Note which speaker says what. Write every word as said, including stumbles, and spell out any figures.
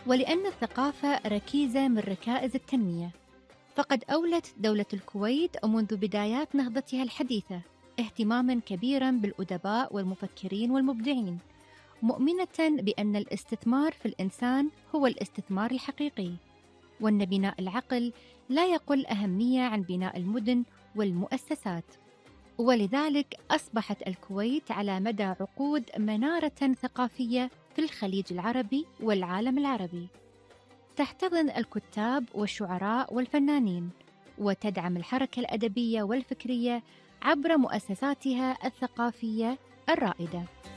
Speaker 1: ولأن الثقافة ركيزة من ركائز التنمية، فقد أولت دولة الكويت منذ بدايات نهضتها الحديثة اهتماماً كبيراً بالأدباء والمفكرين والمبدعين، مؤمنة بأن الاستثمار في الإنسان هو الاستثمار الحقيقي، وأن بناء العقل لا يقل أهمية عن بناء المدن والمؤسسات. ولذلك أصبحت الكويت على مدى عقود منارة ثقافية في الخليج العربي والعالم العربي، تحتضن الكتاب والشعراء والفنانين، وتدعم الحركة الأدبية والفكرية عبر مؤسساتها الثقافية الرائدة.